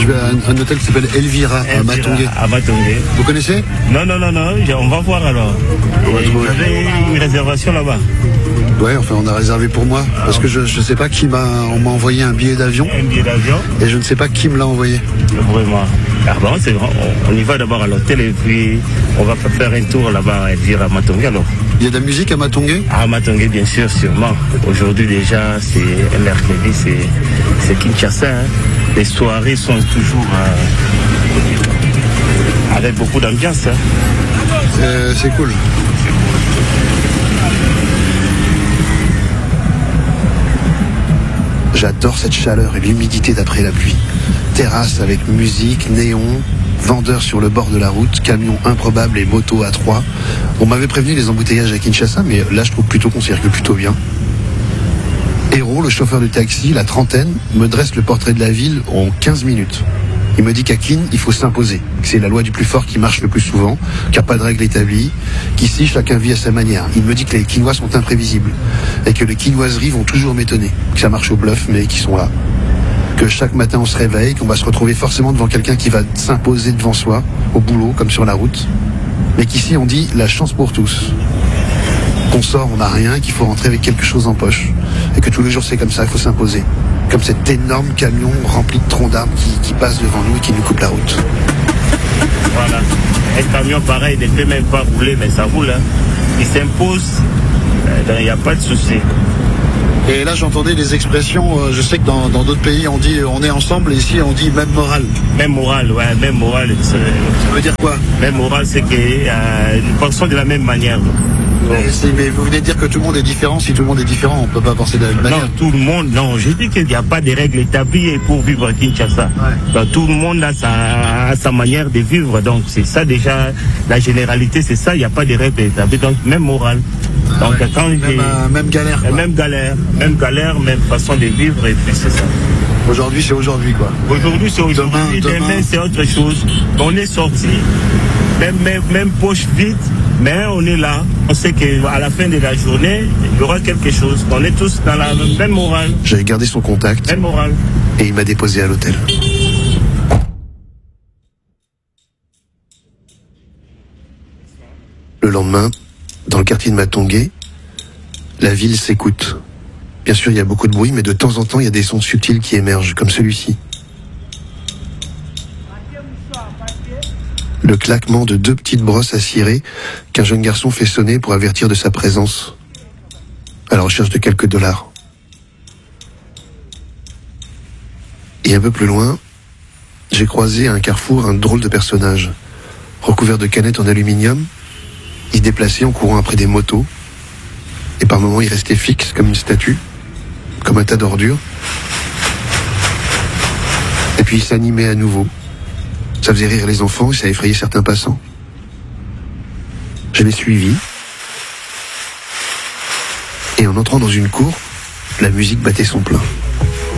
Je vais à un hôtel qui s'appelle Elvira à Matongué. À Matongué. Vous connaissez? Non, on va voir alors. J'avais une réservation là-bas. Ouais, enfin on a réservé pour moi. Parce que je sais pas qui on m'a envoyé un billet d'avion. Un billet d'avion. Et je ne sais pas qui me l'a envoyé. Vraiment. Alors bon, c'est vrai, on y va d'abord à l'hôtel et puis on va faire un tour là-bas à Elvira à Matongué alors. Il y a de la musique à Matongué? À Matongué, bien sûr, sûrement. Aujourd'hui déjà, c'est un mercredi, c'est Kinshasa. Hein. Les soirées sont toujours avec beaucoup d'ambiance. Hein. C'est cool. J'adore cette chaleur et l'humidité d'après la pluie. Terrasse avec musique, néon, vendeurs sur le bord de la route, camions improbables et motos à trois. On m'avait prévenu des embouteillages à Kinshasa, mais là je trouve plutôt qu'on circule plutôt bien. Héros, le chauffeur de taxi, la trentaine, me dresse le portrait de la ville en 15 minutes. Il me dit qu'à Kin, il faut s'imposer, que c'est la loi du plus fort qui marche le plus souvent, qu'il n'y a pas de règle établie, qu'ici chacun vit à sa manière. Il me dit que les Kinois sont imprévisibles et que les Kinoiseries vont toujours m'étonner, que ça marche au bluff mais qu'ils sont là. Que chaque matin on se réveille, qu'on va se retrouver forcément devant quelqu'un qui va s'imposer devant soi, au boulot comme sur la route. Mais qu'ici on dit la chance pour tous. Qu'on sort, on n'a rien, qu'il faut rentrer avec quelque chose en poche. Et que tous les jours c'est comme ça, il faut s'imposer. Comme cet énorme camion rempli de troncs d'arbres qui passe devant nous et qui nous coupe la route. Voilà. Un camion pareil ne peut même pas rouler, mais ça roule. Hein. Il s'impose, il n'y a pas de souci. Et là j'entendais des expressions, je sais que dans d'autres pays on dit on est ensemble, et ici on dit même morale. Même morale, ouais, même morale. Ça veut dire quoi? Même morale, c'est que nous pensons de la même manière. Mais vous venez de dire que tout le monde est différent. Si tout le monde est différent, on ne peut pas penser de la même manière. Non, tout le monde, non. Je dis qu'il n'y a pas de règles établies pour vivre à Kinshasa. Ouais. Donc, tout le monde a sa manière de vivre. Donc, c'est ça déjà, la généralité, c'est ça. Il n'y a pas de règles établies. Donc, même morale. Donc, ouais. quand même galère. Quoi. Même galère, même façon de vivre. Et puis, c'est ça. Aujourd'hui, c'est aujourd'hui, quoi. Aujourd'hui, c'est aujourd'hui. Demain, c'est autre chose. On est sorti. Même poche vide. Mais on est là, on sait qu'à la fin de la journée, il y aura quelque chose. On est tous dans la même morale. J'avais gardé son contact. Même morale. Et il m'a déposé à l'hôtel. Le lendemain, dans le quartier de Matongué, la ville s'écoute. Bien sûr, il y a beaucoup de bruit, mais de temps en temps, il y a des sons subtils qui émergent, comme celui-ci. Le claquement de 2 petites brosses à cirer qu'un jeune garçon fait sonner pour avertir de sa présence, à la recherche de quelques dollars. Et un peu plus loin, j'ai croisé à un carrefour un drôle de personnage, recouvert de canettes en aluminium. Il se déplaçait en courant après des motos, et par moments il restait fixe comme une statue, comme un tas d'ordures. Et puis il s'animait à nouveau. Ça faisait rire les enfants et ça effrayait certains passants. Je l'ai suivi. Et en entrant dans une cour, la musique battait son plein.